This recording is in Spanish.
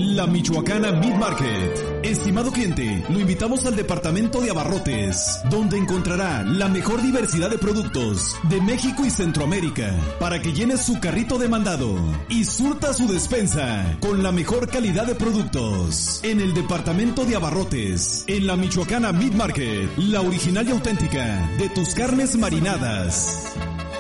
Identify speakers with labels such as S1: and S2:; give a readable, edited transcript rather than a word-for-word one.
S1: La Michoacana Meat Market. Estimado cliente, lo invitamos al departamento de abarrotes, donde encontrará la mejor diversidad de productos de México y Centroamérica, para que llene su carrito de mandado y surta su despensa con la mejor calidad de productos. En el departamento de abarrotes, en la Michoacana Meat Market, la original y auténtica de tus carnes marinadas.